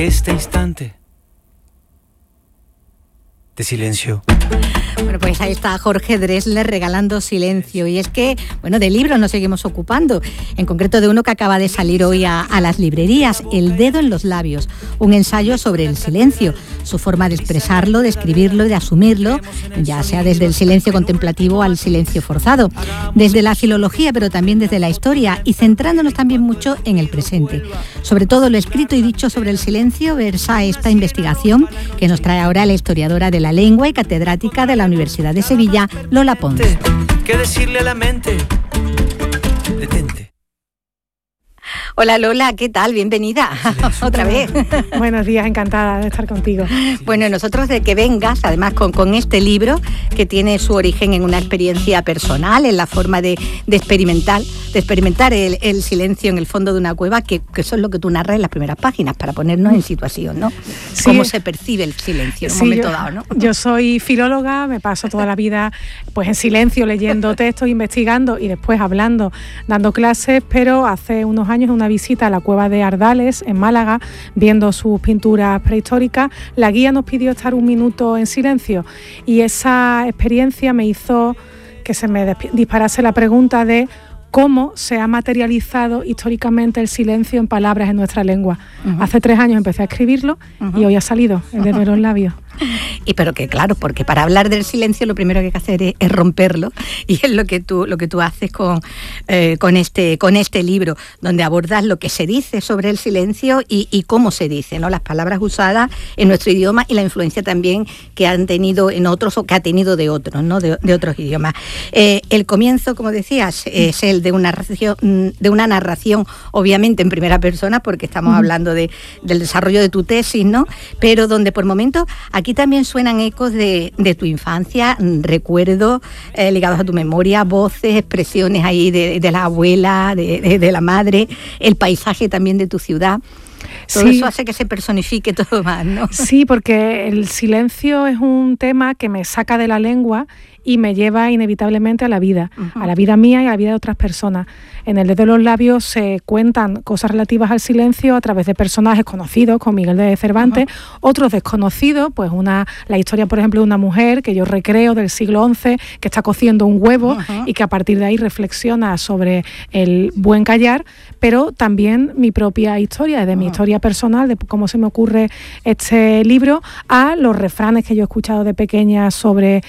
Este instante de silencio. Bueno, pues ahí está Jorge Drexler regalando silencio. Y es que, bueno, de libros nos seguimos ocupando. En concreto de uno que acaba de salir hoy a las librerías, El dedo en los labios. Un ensayo sobre el silencio, su forma de expresarlo, de escribirlo y de asumirlo, ya sea desde el silencio contemplativo al silencio forzado. Desde la filología, pero también desde la historia, y centrándonos también mucho en el presente. Sobre todo lo escrito y dicho sobre el silencio versa esta investigación que nos trae ahora la historiadora de la lengua y catedrática de la Universidad de Sevilla, Lola Ponce. ¿Qué decirle a la mente? Detente. Hola Lola, ¿qué tal? Bienvenida otra vez. Buenos días, encantada de estar contigo. Bueno, nosotros de que vengas, además con este libro que tiene su origen en una experiencia personal, en la forma de experimentar el silencio en el fondo de una cueva, que eso es lo que tú narras en las primeras páginas, para ponernos en situación, ¿no? Sí. Cómo se percibe el silencio en un momento dado, ¿no? Yo soy filóloga, me paso toda la vida pues en silencio, leyendo textos, investigando y después hablando, dando clases, pero hace unos años una visita a la cueva de Ardales, en Málaga, viendo sus pinturas prehistóricas, la guía nos pidió estar un minuto en silencio y esa experiencia me hizo que se me disparase la pregunta de cómo se ha materializado históricamente el silencio en palabras en nuestra lengua. Uh-huh. Hace 3 años empecé a escribirlo y hoy ha salido, El dedo en los labios. Y pero que claro, porque para hablar del silencio lo primero que hay que hacer es romperlo, y es lo que tú haces con este libro, donde abordas lo que se dice sobre el silencio y cómo se dice, ¿no? Las palabras usadas en nuestro idioma y la influencia también que han tenido en otros o que ha tenido de otros, ¿no? De otros idiomas. El comienzo, como decías, es el de una narración, obviamente en primera persona, porque estamos hablando del desarrollo de tu tesis, ¿no? Pero donde por momentos aquí también suenan ecos de tu infancia, recuerdos ligados a tu memoria, voces, expresiones ahí de la abuela, de la madre, el paisaje también de tu ciudad. Todo eso hace que se personifique todo más, ¿no? Sí, porque el silencio es un tema que me saca de la lengua y me lleva inevitablemente a la vida mía y a la vida de otras personas. En El dedo de los labios se cuentan cosas relativas al silencio a través de personajes conocidos, como Miguel de Cervantes, otros desconocidos, pues la historia, por ejemplo, de una mujer que yo recreo del siglo XI, que está cociendo un huevo y que a partir de ahí reflexiona sobre el buen callar, pero también mi propia historia, de mi historia personal, de cómo se me ocurre este libro, a los refranes que yo he escuchado de pequeña sobre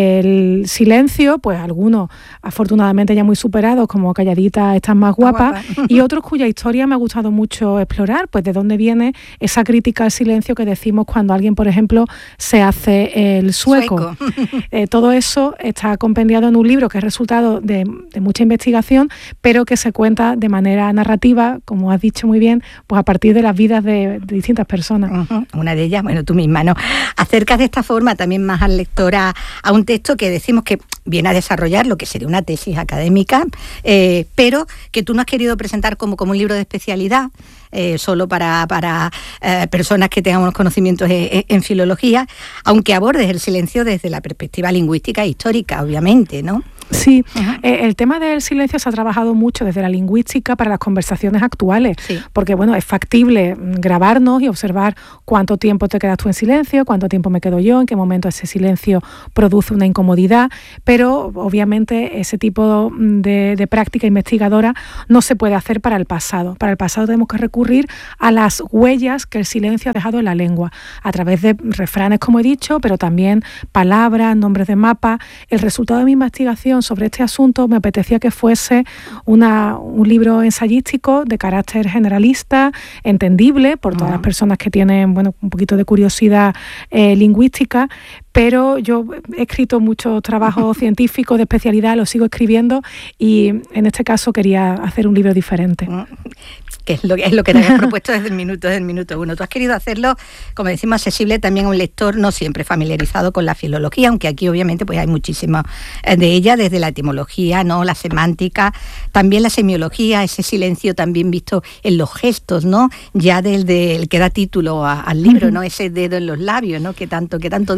el silencio, pues algunos afortunadamente ya muy superados, como Calladita estás más guapa, y otros cuya historia me ha gustado mucho explorar, pues de dónde viene esa crítica al silencio que decimos cuando alguien, por ejemplo, se hace el sueco. Todo eso está compendiado en un libro que es resultado de mucha investigación, pero que se cuenta de manera narrativa, como has dicho muy bien, pues a partir de las vidas de distintas personas. Una de ellas, bueno, tú misma, ¿no? Acercas de esta forma también más al lector a un texto que decimos que viene a desarrollar lo que sería una tesis académica, pero que tú no has querido presentar como un libro de especialidad, solo para personas que tengamos conocimientos en filología, aunque abordes el silencio desde la perspectiva lingüística e histórica, obviamente, ¿no? Sí, el tema del silencio se ha trabajado mucho desde la lingüística para las conversaciones actuales, porque bueno, es factible grabarnos y observar cuánto tiempo te quedas tú en silencio, cuánto tiempo me quedo yo, en qué momento ese silencio produce una incomodidad, pero obviamente ese tipo de práctica investigadora no se puede hacer para el pasado. Para el pasado tenemos que recurrir a las huellas que el silencio ha dejado en la lengua, a través de refranes, como he dicho, pero también palabras, nombres de mapas. El resultado de mi investigación sobre este asunto me apetecía que fuese un libro ensayístico de carácter generalista, entendible por todas las personas que tienen un poquito de curiosidad lingüística, pero yo he escrito mucho trabajo científico de especialidad, lo sigo escribiendo y en este caso quería hacer un libro diferente. Que es lo que te habías propuesto desde el minuto uno. Tú has querido hacerlo, como decimos, accesible también a un lector no siempre familiarizado con la filología, aunque aquí obviamente pues hay muchísimas de ella, desde la etimología, ¿no? La semántica, también la semiología, ese silencio también visto en los gestos, ¿no? Ya del que da título al libro, ¿no? Ese dedo en los labios, ¿no? Que tanto dice.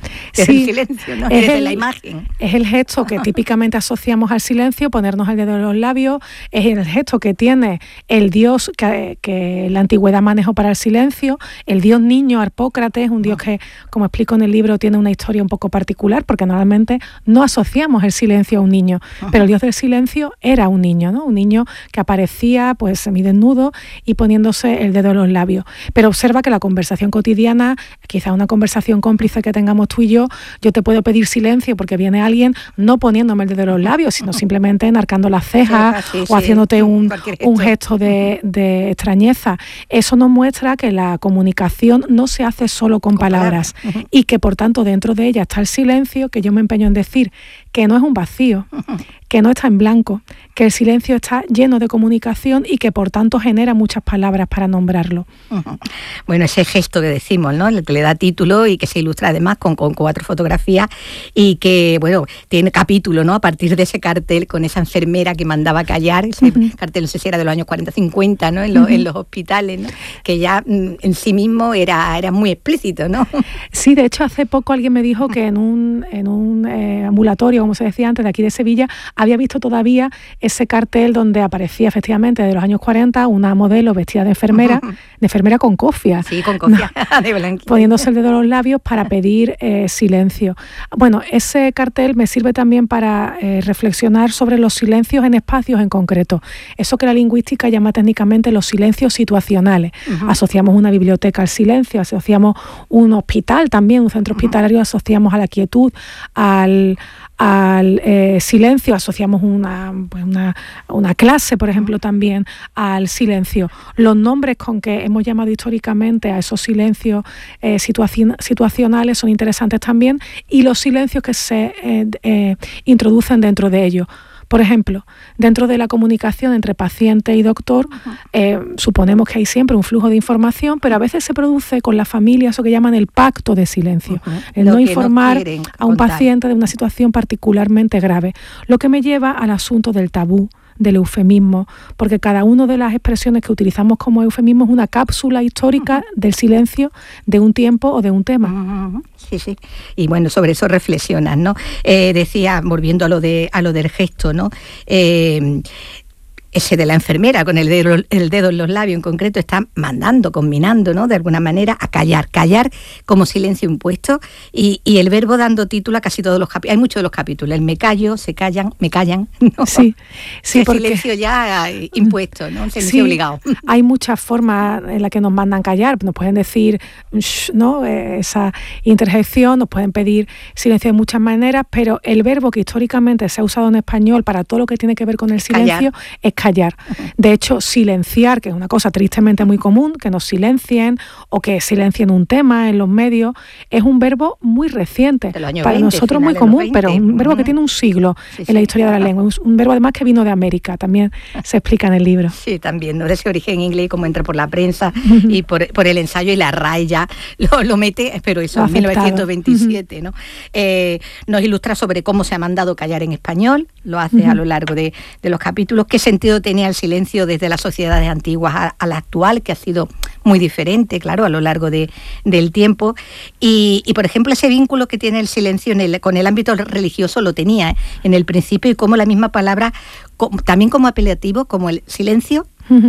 desde el silencio, ¿no? Desde la imagen. Es el gesto que típicamente asociamos al silencio, ponernos el dedo en los labios, es el gesto que tiene el dios que la antigüedad manejó para el silencio, el dios niño Harpócrates, un dios que, como explico en el libro, tiene una historia un poco particular, porque normalmente no asociamos el silencio a un niño, pero el dios del silencio era un niño, ¿no? Un niño que aparecía pues semidesnudo y poniéndose el dedo en los labios. Pero observa que la conversación cotidiana, quizá una conversación cómplice que tengamos tú y yo te puedo pedir silencio porque viene alguien no poniéndome el dedo en los labios, sino simplemente enarcando las cejas o haciéndote un gesto de extrañeza. Eso nos muestra que la comunicación no se hace solo con palabras y que por tanto dentro de ella está el silencio, que yo me empeño en decir que no es un vacío, que no está en blanco, que el silencio está lleno de comunicación y que por tanto genera muchas palabras para nombrarlo. Bueno, ese gesto que decimos, ¿no? El que le da título y que se ilustra además con 4 fotografías y que, bueno, tiene capítulo, ¿no? A partir de ese cartel con esa enfermera que mandaba callar, ese cartel, no sé si era de los años 40-50, ¿no? En los hospitales, ¿no? Que ya en sí mismo era muy explícito, ¿no? Sí, de hecho hace poco alguien me dijo que en un ambulatorio, como se decía antes, de aquí de Sevilla, había visto todavía ese cartel donde aparecía efectivamente de los años 40 una modelo vestida de enfermera con cofia. Sí, con cofia, ¿no? De blanquito. Poniéndose el dedo en los labios para pedir silencio. Bueno, ese cartel me sirve también para reflexionar sobre los silencios en espacios en concreto. Eso que la lingüística llama técnicamente los silencios situacionales. Asociamos una biblioteca al silencio, asociamos un hospital también, un centro hospitalario, asociamos a la quietud, al silencio, asociamos una clase, por ejemplo, también al silencio. Los nombres con que hemos llamado históricamente a esos silencios situacionales son interesantes también, y los silencios que se introducen dentro de ellos. Por ejemplo, dentro de la comunicación entre paciente y doctor, suponemos que hay siempre un flujo de información, pero a veces se produce con la familia eso que llaman el pacto de silencio, el no informar a un paciente de una situación particularmente grave, lo que me lleva al asunto del tabú, del eufemismo, porque cada una de las expresiones que utilizamos como eufemismo es una cápsula histórica del silencio de un tiempo o de un tema. Sí, sí. Y bueno, sobre eso reflexionas, ¿no? Decía, volviendo a lo del gesto, ¿no? Ese de la enfermera con el dedo en los labios en concreto está combinando, ¿no? De alguna manera a callar como silencio impuesto y el verbo dando título a casi todos los capítulos. Hay muchos de los capítulos, el me callo, se callan, me callan, ¿no? Sí, porque silencio ya impuesto, ¿no? Silencio obligado. Hay muchas formas en las que nos mandan callar, nos pueden decir, ¿no? Esa interjección, nos pueden pedir silencio de muchas maneras, pero el verbo que históricamente se ha usado en español para todo lo que tiene que ver con el silencio es callar. De hecho, silenciar, que es una cosa tristemente muy común, que nos silencien o que silencien un tema en los medios, es un verbo muy reciente. Para 20, nosotros muy común, pero un verbo que tiene un siglo en la historia de la lengua. Un verbo además que vino de América, también se explica en el libro. Sí, también, ¿no? De ese origen inglés, como entra por la prensa y por el ensayo, y la RAE ya lo mete, pero eso en 1927, ¿no? Nos ilustra sobre cómo se ha mandado callar en español, lo hace a lo largo de los capítulos, qué sentido tenía el silencio desde las sociedades antiguas a la actual, que ha sido muy diferente, claro, a lo largo del tiempo. Y por ejemplo, ese vínculo que tiene el silencio con el ámbito religioso lo tenía en el principio, y cómo la misma palabra, también como apelativo, como el silencio,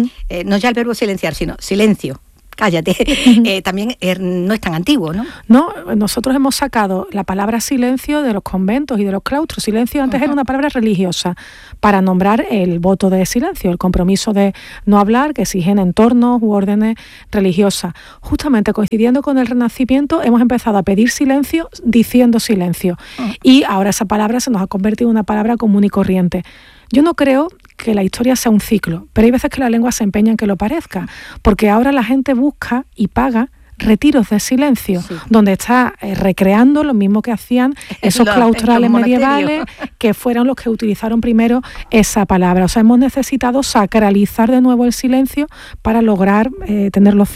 no ya el verbo silenciar, sino silencio. Cállate, también no es tan antiguo, ¿no? No, nosotros hemos sacado la palabra silencio de los conventos y de los claustros. Silencio antes era una palabra religiosa para nombrar el voto de silencio, el compromiso de no hablar que exigen entornos u órdenes religiosas. Justamente coincidiendo con el Renacimiento hemos empezado a pedir silencio diciendo silencio, y ahora esa palabra se nos ha convertido en una palabra común y corriente. Yo no creo que la historia sea un ciclo, pero hay veces que la lengua se empeña en que lo parezca, porque ahora la gente busca y paga retiros de silencio, donde está recreando lo mismo que hacían esos claustrales medievales, que fueron los que utilizaron primero esa palabra. O sea, hemos necesitado sacralizar de nuevo el silencio para lograr tenerlo cerca.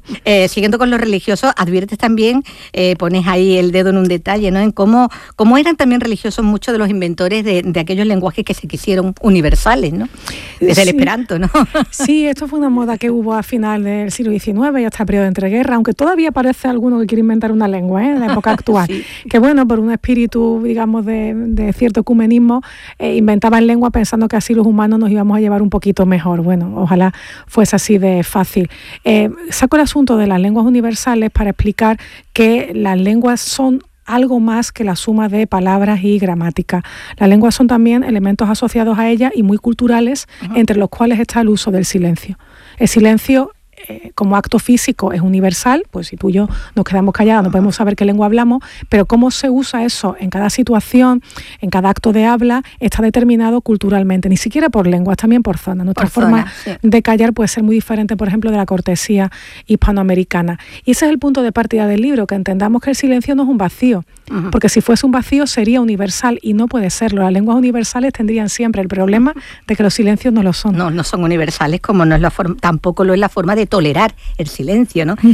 Siguiendo con los religiosos, adviertes también, pones ahí el dedo en un detalle, ¿no? En cómo eran también religiosos muchos de los inventores de aquellos lenguajes que se quisieron universales, ¿no? Desde el esperanto, ¿no? Sí, esto fue una moda que hubo a final del siglo XIX y hasta el periodo de entreguerras, aunque todavía aparece alguno que quiere inventar una lengua, en la época actual. Sí. Que bueno, por un espíritu, digamos, de cierto ecumenismo, inventaban lengua pensando que así los humanos nos íbamos a llevar un poquito mejor. Bueno, ojalá fuese así de fácil. Saco el asunto de las lenguas universales para explicar que las lenguas son algo más que la suma de palabras y gramática. Las lenguas son también elementos asociados a ellas y muy culturales, entre los cuales está el uso del silencio. El silencio como acto físico es universal, pues si tú y yo nos quedamos callados no podemos saber qué lengua hablamos, pero cómo se usa eso en cada situación, en cada acto de habla, está determinado culturalmente, ni siquiera por lenguas, también por zona. Nuestra forma de callar puede ser muy diferente, por ejemplo, de la cortesía hispanoamericana. Y ese es el punto de partida del libro, que entendamos que el silencio no es un vacío, porque si fuese un vacío sería universal y no puede serlo. Las lenguas universales tendrían siempre el problema de que los silencios no lo son. No son universales, como no es tampoco lo es la forma de tolerar el silencio, ¿no?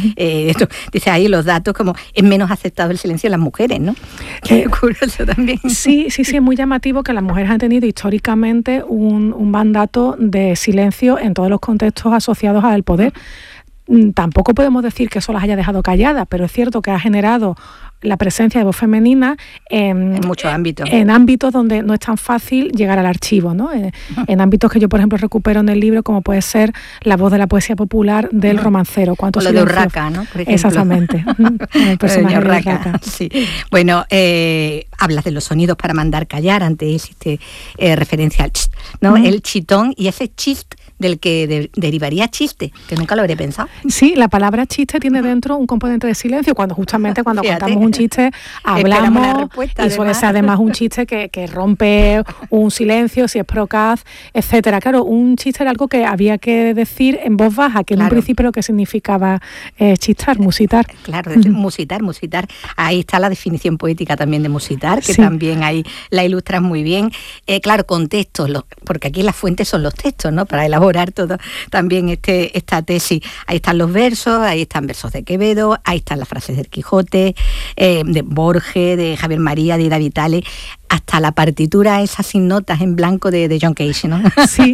Dice ahí los datos como es menos aceptado el silencio en las mujeres, ¿no? Qué curioso también. Sí, es muy llamativo que las mujeres han tenido históricamente un mandato de silencio en todos los contextos asociados al poder. Tampoco podemos decir que eso las haya dejado calladas, pero es cierto que ha generado la presencia de voz femenina en muchos ámbitos. En ámbitos donde no es tan fácil llegar al archivo, ¿no? En ámbitos que yo, por ejemplo, recupero en el libro, como puede ser la voz de la poesía popular del romancero. O lo de Urraca, ¿no? Por ejemplo. Exactamente. El personaje de Urraca. Sí. Bueno, hablas de los sonidos para mandar callar, antes hiciste referencia al chist, ¿no? El chitón y ese chist del que derivaría chiste, que nunca lo habría pensado. Sí, la palabra chiste tiene dentro un componente de silencio, cuando contamos un chiste, hablamos, y suele ser además un chiste que rompe un silencio, si es procaz, etcétera. Claro, un chiste era algo que había que decir en voz baja, que en un principio lo que significaba chistar, musitar. Claro, musitar. Ahí está la definición poética también de musitar, que también ahí la ilustras muy bien. Claro, con textos, porque aquí las fuentes son los textos, ¿no? Para elaborar todo también esta tesis. Ahí están los versos, ahí están versos de Quevedo, ahí están las frases del Quijote, de Borges, de Javier María, de Ida Vitale, hasta la partitura esa sin notas en blanco de John Cage, ¿no? Sí,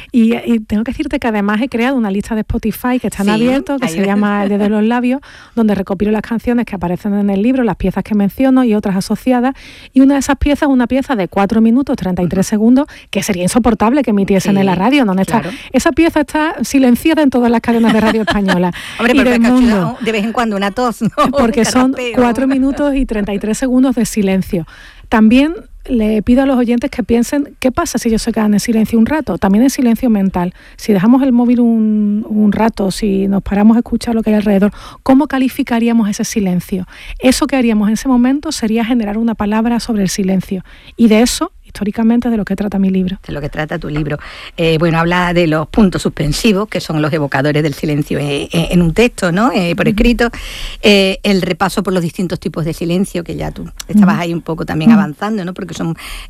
y tengo que decirte que además he creado una lista de Spotify que está en abierto, que se llama El dedo de los labios, donde recopilo las canciones que aparecen en el libro, las piezas que menciono y otras asociadas, y una de esas piezas es una pieza de 4 minutos 33 segundos, que sería insoportable que emitiesen en la radio, ¿no? Claro. Esa pieza está silenciada en todas las cadenas de radio españolas. Hombre, pero de vez en cuando una tos, ¿no? Porque son 4 minutos y 33 segundos de silencio. También le pido a los oyentes que piensen qué pasa si ellos se quedan en silencio un rato, también en silencio mental. Si dejamos el móvil un rato, si nos paramos a escuchar lo que hay alrededor, ¿cómo calificaríamos ese silencio? Eso que haríamos en ese momento sería generar una palabra sobre el silencio, y de eso históricamente de lo que trata mi libro. De lo que trata tu libro. Bueno, habla de los puntos suspensivos, que son los evocadores del silencio en un texto, ¿no? Por escrito. El repaso por los distintos tipos de silencio, que ya tú estabas ahí un poco también avanzando, ¿no? Porque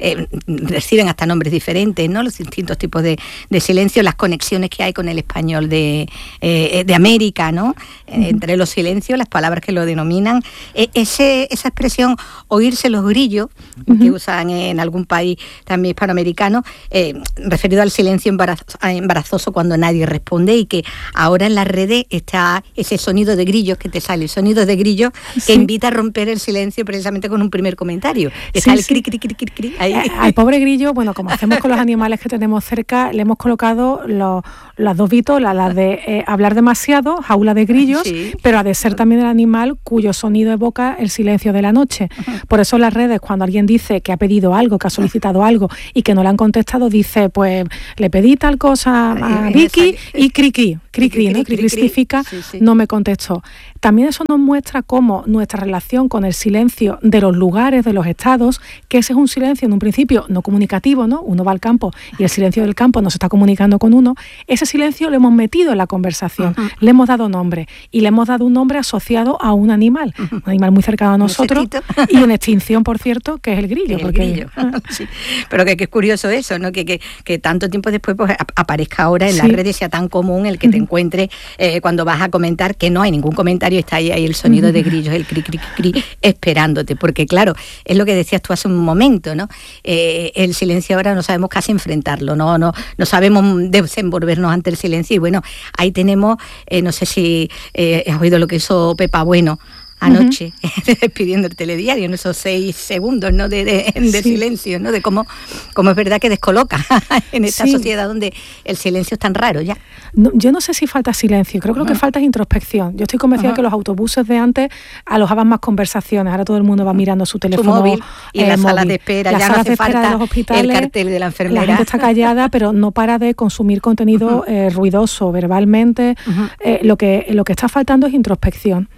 reciben hasta nombres diferentes, ¿no? Los distintos tipos de silencio, las conexiones que hay con el español de América, ¿no? Entre los silencios, las palabras que lo denominan. Esa expresión, oírse los grillos, que usan en algún país también hispanoamericano, referido al silencio embarazoso cuando nadie responde, y que ahora en las redes está ese sonido de grillos que te sale, el sonido de grillos que invita a romper el silencio precisamente con un primer comentario. Está el cri, cri, cri, cri, cri. Al pobre grillo, bueno, como hacemos con los animales que tenemos cerca, le hemos colocado las dos vitolas, las de hablar demasiado, jaula de grillos, pero ha de ser también el animal cuyo sonido evoca el silencio de la noche. Por eso en las redes, cuando alguien dice que ha pedido algo, que ha solicitado algo y que no le han contestado, dice, pues le pedí tal cosa a Vicky y cri-cri, ¿no? Cri-cri significa no me contestó. También eso nos muestra cómo nuestra relación con el silencio de los lugares, de los estados, que ese es un silencio en un principio no comunicativo, ¿no? Uno va al campo y el silencio del campo no se está comunicando con uno. Ese silencio lo hemos metido en la conversación, le hemos dado nombre, y le hemos dado un nombre asociado a un animal muy cercano a nosotros y en extinción, por cierto, que es el grillo. Pero que es curioso eso, ¿no? Que tanto tiempo después pues aparezca ahora en las redes, sea tan común el que te encuentres cuando vas a comentar, que no hay ningún comentario, está ahí el sonido de grillos, el cri, cri, cri, esperándote, porque claro, es lo que decías tú hace un momento, ¿no? El silencio ahora no sabemos casi enfrentarlo, no sabemos desenvolvernos ante el silencio, y bueno, ahí tenemos, no sé si has oído lo que hizo Pepa Bueno anoche, despidiendo el telediario, en esos 6 segundos, ¿no? de silencio, ¿no? De cómo es verdad que descoloca en esta sociedad donde el silencio es tan raro ya. No, yo no sé si falta silencio, creo que lo que falta es introspección. Yo estoy convencida que los autobuses de antes alojaban más conversaciones, ahora todo el mundo va mirando su teléfono móvil, y en las salas de espera, ya no hace falta los hospitales, el cartel de la enfermera. La gente está callada, pero no para de consumir contenido ruidoso, verbalmente. Lo que está faltando es introspección.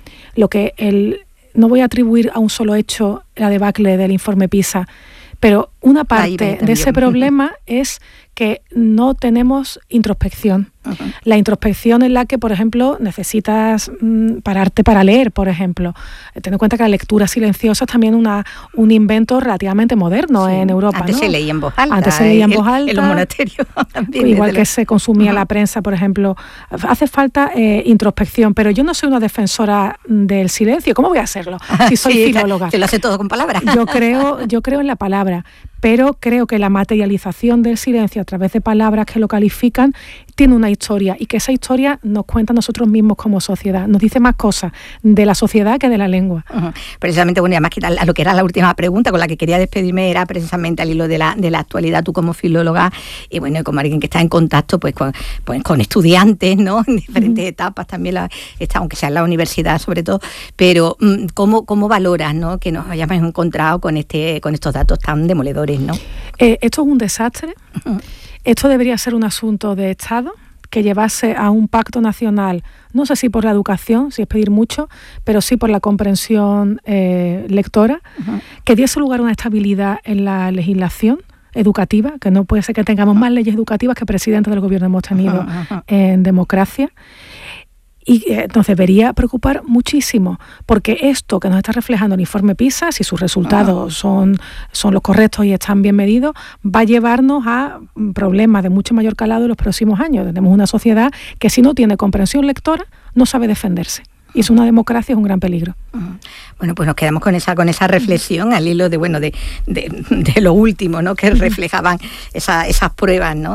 No voy a atribuir a un solo hecho la debacle del informe PISA, pero una parte de ese problema es que no tenemos introspección. La introspección es la que, por ejemplo, necesitas pararte para leer, por ejemplo. Ten en cuenta que la lectura silenciosa es también un invento relativamente moderno en Europa. Antes se leía en voz alta. Antes se leía en voz alta. En los monasterios también. Igual que se consumía la prensa, por ejemplo. Hace falta introspección, pero yo no soy una defensora del silencio. ¿Cómo voy a hacerlo? Si soy filóloga. Se lo hace todo con palabras. Yo creo en la palabra, pero creo que la materialización del silencio a través de palabras que lo califican tiene una historia, y que esa historia nos cuenta a nosotros mismos como sociedad, nos dice más cosas de la sociedad que de la lengua. Precisamente, bueno, y además que a lo que era la última pregunta con la que quería despedirme era precisamente al hilo de la actualidad, tú como filóloga y bueno, como alguien que está en contacto pues con estudiantes, ¿no? En diferentes etapas también, aunque sea en la universidad sobre todo, pero ¿cómo valoras, ¿no? Que nos hayamos encontrado con estos datos tan demoledores, ¿no? Esto es un desastre. Esto debería ser un asunto de Estado que llevase a un pacto nacional, no sé si por la educación, si es pedir mucho, pero sí por la comprensión lectora, que diese lugar a una estabilidad en la legislación educativa, que no puede ser que tengamos más leyes educativas que presidentes del gobierno hemos tenido en democracia. Y nos debería preocupar muchísimo, porque esto que nos está reflejando el informe PISA, si sus resultados son los correctos y están bien medidos, va a llevarnos a problemas de mucho mayor calado en los próximos años. Tenemos una sociedad que, si no tiene comprensión lectora, no sabe defenderse. Y es una democracia, es un gran peligro. Bueno, pues nos quedamos con esa reflexión al hilo de lo último, ¿no? Que reflejaban esas pruebas, ¿no?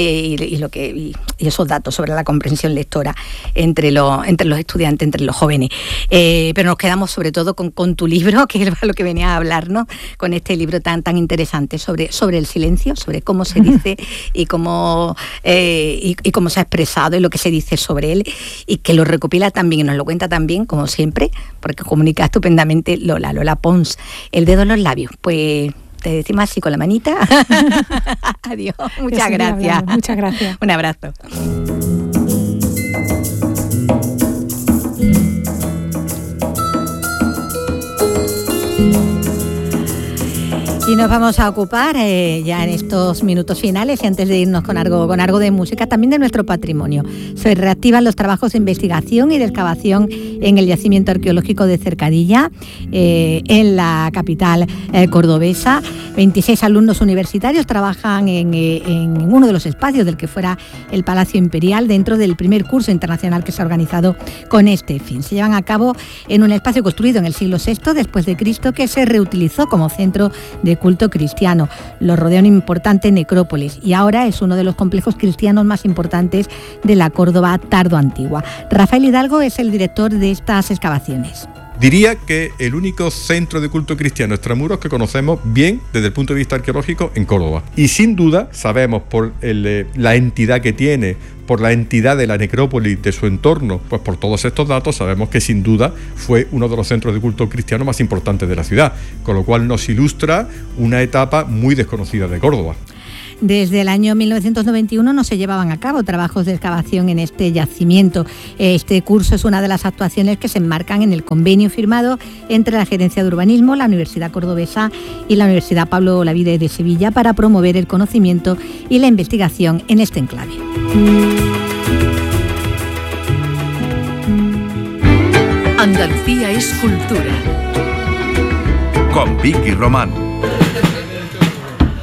Y esos datos sobre la comprensión lectora entre los estudiantes, entre los jóvenes. Pero nos quedamos sobre todo con tu libro, que es lo que venía a hablar, ¿no? Con este libro tan interesante sobre el silencio, sobre cómo se dice y cómo se ha expresado y lo que se dice sobre él, y que lo recopila también y nos lo cuenta también, como siempre, porque comunica estupendamente Lola Pons, El dedo en los labios. Pues te decimos así con la manita. Adiós, muchas gracias. Muchas gracias. Un abrazo. Y nos vamos a ocupar ya en estos minutos finales, y antes de irnos con algo de música, también de nuestro patrimonio. Se reactivan los trabajos de investigación y de excavación en el yacimiento arqueológico de Cercadilla, en la capital cordobesa. 26 alumnos universitarios trabajan en uno de los espacios del que fuera el Palacio Imperial, dentro del primer curso internacional que se ha organizado con este fin. Se llevan a cabo en un espacio construido en el siglo VI después de Cristo, que se reutilizó como centro de culto cristiano. Lo rodea una importante necrópolis y ahora es uno de los complejos cristianos más importantes de la Córdoba tardoantigua. Rafael Hidalgo es el director de estas excavaciones. Diría que el único centro de culto cristiano extramuros que conocemos bien desde el punto de vista arqueológico en Córdoba. Y sin duda sabemos por la entidad que tiene, por la entidad de la necrópolis, de su entorno, pues por todos estos datos sabemos que sin duda fue uno de los centros de culto cristiano más importantes de la ciudad, con lo cual nos ilustra una etapa muy desconocida de Córdoba. Desde el año 1991 no se llevaban a cabo trabajos de excavación en este yacimiento. Este curso es una de las actuaciones que se enmarcan en el convenio firmado entre la Gerencia de Urbanismo, la Universidad Cordobesa y la Universidad Pablo Olavide de Sevilla para promover el conocimiento y la investigación en este enclave. Andalucía es cultura. Con Vicky Román.